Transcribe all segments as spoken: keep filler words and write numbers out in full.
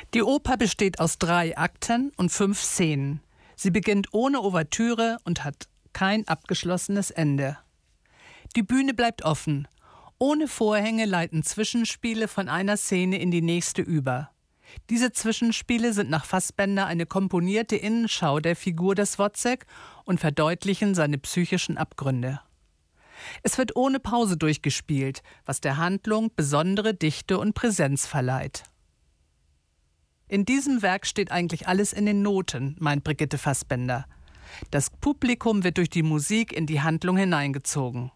Die Oper besteht aus drei Akten und fünf Szenen. Sie beginnt ohne Ouvertüre und hat kein abgeschlossenes Ende. Die Bühne bleibt offen. Ohne Vorhänge leiten Zwischenspiele von einer Szene in die nächste über. Diese Zwischenspiele sind nach Fassbender eine komponierte Innenschau der Figur des Wozzeck und verdeutlichen seine psychischen Abgründe. Es wird ohne Pause durchgespielt, was der Handlung besondere Dichte und Präsenz verleiht. In diesem Werk steht eigentlich alles in den Noten, meint Brigitte Fassbender. Das Publikum wird durch die Musik in die Handlung hineingezogen.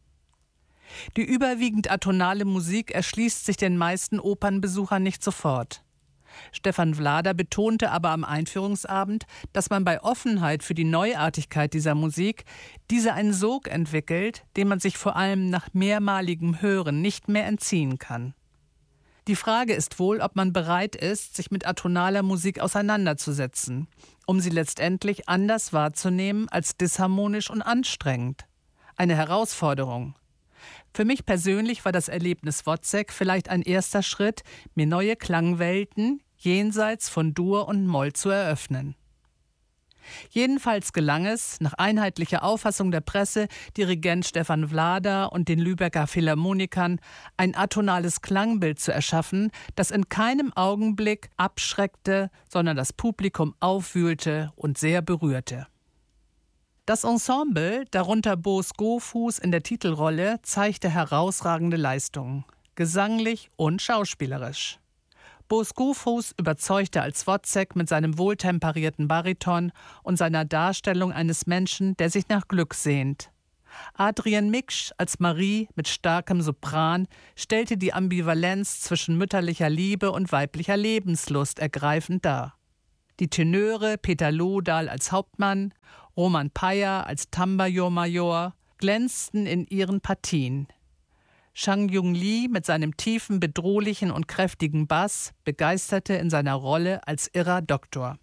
Die überwiegend atonale Musik erschließt sich den meisten Opernbesuchern nicht sofort. Stefan Vlader betonte aber am Einführungsabend, dass man bei Offenheit für die Neuartigkeit dieser Musik diese einen Sog entwickelt, dem man sich vor allem nach mehrmaligem Hören nicht mehr entziehen kann. Die Frage ist wohl, ob man bereit ist, sich mit atonaler Musik auseinanderzusetzen, um sie letztendlich anders wahrzunehmen als disharmonisch und anstrengend. Eine Herausforderung. Für mich persönlich war das Erlebnis Wozzeck vielleicht ein erster Schritt, mir neue Klangwelten jenseits von Dur und Moll zu eröffnen. Jedenfalls gelang es, nach einheitlicher Auffassung der Presse, Dirigent Stefan Vlader und den Lübecker Philharmonikern ein atonales Klangbild zu erschaffen, das in keinem Augenblick abschreckte, sondern das Publikum aufwühlte und sehr berührte. Das Ensemble, darunter Bo Skofhuus in der Titelrolle, zeigte herausragende Leistungen, gesanglich und schauspielerisch. Bo Skofhuus überzeugte als Wozzeck mit seinem wohltemperierten Bariton und seiner Darstellung eines Menschen, der sich nach Glück sehnt. Adrienne Miksch als Marie mit starkem Sopran stellte die Ambivalenz zwischen mütterlicher Liebe und weiblicher Lebenslust ergreifend dar. Die Tenöre Peter Lodahl als Hauptmann, Roman Payer als Tambourmajor glänzten in ihren Partien. Shang Jung Lee mit seinem tiefen, bedrohlichen und kräftigen Bass begeisterte in seiner Rolle als irrer Doktor.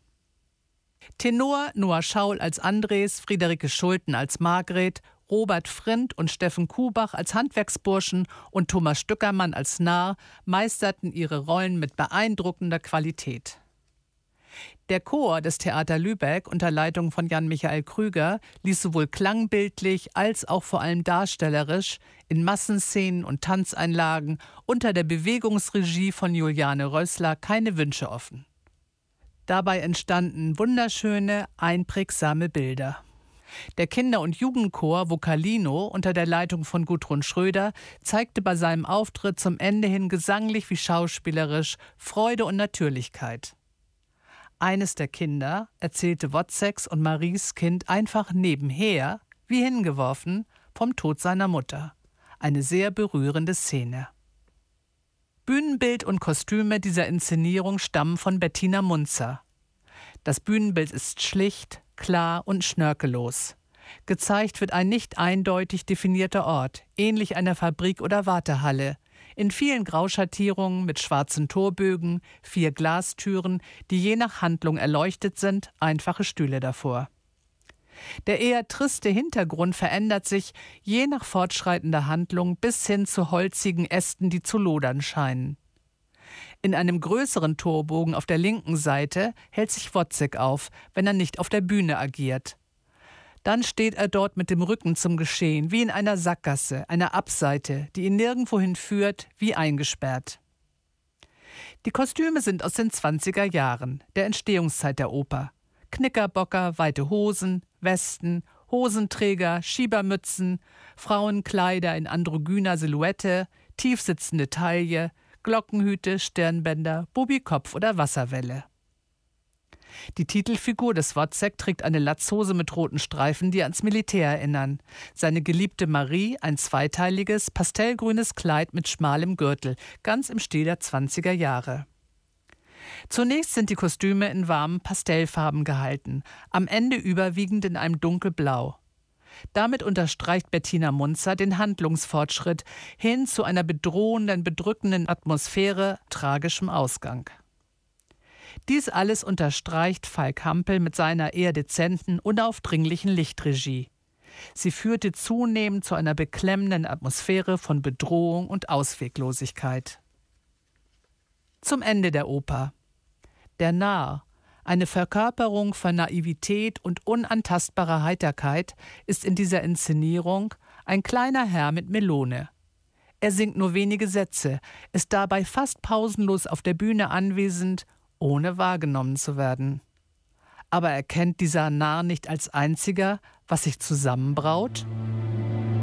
Tenor Noah Schaul als Andres, Friederike Schulten als Margret, Robert Frindt und Steffen Kubach als Handwerksburschen und Thomas Stückermann als Narr meisterten ihre Rollen mit beeindruckender Qualität. Der Chor des Theater Lübeck unter Leitung von Jan-Michael Krüger ließ sowohl klangbildlich als auch vor allem darstellerisch in Massenszenen und Tanzeinlagen unter der Bewegungsregie von Juliane Rössler keine Wünsche offen. Dabei entstanden wunderschöne, einprägsame Bilder. Der Kinder- und Jugendchor Vocalino unter der Leitung von Gudrun Schröder zeigte bei seinem Auftritt zum Ende hin gesanglich wie schauspielerisch Freude und Natürlichkeit. Eines der Kinder erzählte Wozzecks und Maries Kind einfach nebenher, wie hingeworfen, vom Tod seiner Mutter. Eine sehr berührende Szene. Bühnenbild und Kostüme dieser Inszenierung stammen von Bettina Munzer. Das Bühnenbild ist schlicht, klar und schnörkellos. Gezeigt wird ein nicht eindeutig definierter Ort, ähnlich einer Fabrik oder Wartehalle, in vielen Grauschattierungen mit schwarzen Torbögen, vier Glastüren, die je nach Handlung erleuchtet sind, einfache Stühle davor. Der eher triste Hintergrund verändert sich je nach fortschreitender Handlung bis hin zu holzigen Ästen, die zu lodern scheinen. In einem größeren Torbogen auf der linken Seite hält sich Wozzeck auf, wenn er nicht auf der Bühne agiert. Dann steht er dort mit dem Rücken zum Geschehen, wie in einer Sackgasse, einer Abseite, die ihn nirgendwohin führt, wie eingesperrt. Die Kostüme sind aus den zwanziger Jahren, der Entstehungszeit der Oper. Knickerbocker, weite Hosen, Westen, Hosenträger, Schiebermützen, Frauenkleider in androgyner Silhouette, tiefsitzende Taille, Glockenhüte, Stirnbänder, Bubikopf oder Wasserwelle. Die Titelfigur des Wozzeck trägt eine Latzhose mit roten Streifen, die ans Militär erinnern. Seine geliebte Marie ein zweiteiliges, pastellgrünes Kleid mit schmalem Gürtel, ganz im Stil der zwanziger Jahre. Zunächst sind die Kostüme in warmen Pastellfarben gehalten, am Ende überwiegend in einem dunkelblau. Damit unterstreicht Bettina Munzer den Handlungsfortschritt hin zu einer bedrohenden, bedrückenden Atmosphäre, tragischem Ausgang. Dies alles unterstreicht Falk Hampel mit seiner eher dezenten, unaufdringlichen Lichtregie. Sie führte zunehmend zu einer beklemmenden Atmosphäre von Bedrohung und Ausweglosigkeit. Zum Ende der Oper. Der Narr, eine Verkörperung von Naivität und unantastbarer Heiterkeit, ist in dieser Inszenierung ein kleiner Herr mit Melone. Er singt nur wenige Sätze, ist dabei fast pausenlos auf der Bühne anwesend, ohne wahrgenommen zu werden. Aber erkennt dieser Narr nicht als einziger, was sich zusammenbraut?